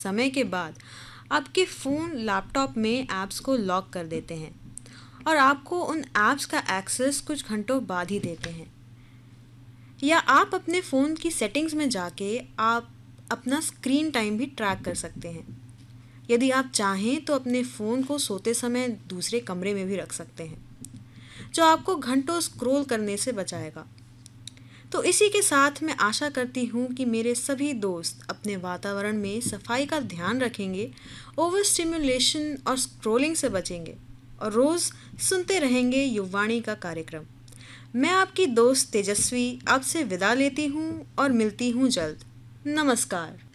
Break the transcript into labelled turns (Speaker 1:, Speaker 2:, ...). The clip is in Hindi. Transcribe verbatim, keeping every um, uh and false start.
Speaker 1: समय के बाद आपके फ़ोन लैपटॉप में ऐप्स को लॉक कर देते हैं और आपको उन ऐप्स का एक्सेस कुछ घंटों बाद ही देते हैं। या आप अपने फ़ोन की सेटिंग्स में जाके आप अपना स्क्रीन टाइम भी ट्रैक कर सकते हैं। यदि आप चाहें तो अपने फ़ोन को सोते समय दूसरे कमरे में भी रख सकते हैं, जो आपको घंटों स्क्रॉल करने से बचाएगा। तो इसी के साथ मैं आशा करती हूँ कि मेरे सभी दोस्त अपने वातावरण में सफाई का ध्यान रखेंगे, ओवर स्टिमुलेशन और स्क्रॉलिंग से बचेंगे और रोज़ सुनते रहेंगे युवाणी का कार्यक्रम। मैं आपकी दोस्त तेजस्वी आपसे विदा लेती हूँ और मिलती हूँ जल्द। नमस्कार।